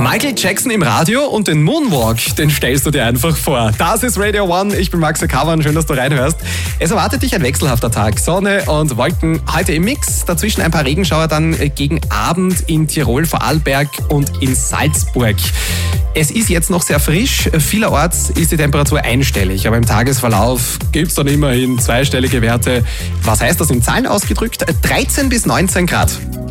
Michael Jackson im Radio und den Moonwalk, den stellst du dir einfach vor. Das ist Radio One, ich bin Max Kavan, schön, dass du reinhörst. Es erwartet dich ein wechselhafter Tag, Sonne und Wolken heute im Mix, dazwischen ein paar Regenschauer dann gegen Abend in Tirol, Vorarlberg und in Salzburg. Es ist jetzt noch sehr frisch, vielerorts ist die Temperatur einstellig, aber im Tagesverlauf gibt es dann immerhin zweistellige Werte. Was heißt das in Zahlen ausgedrückt? 13 bis 19 Grad.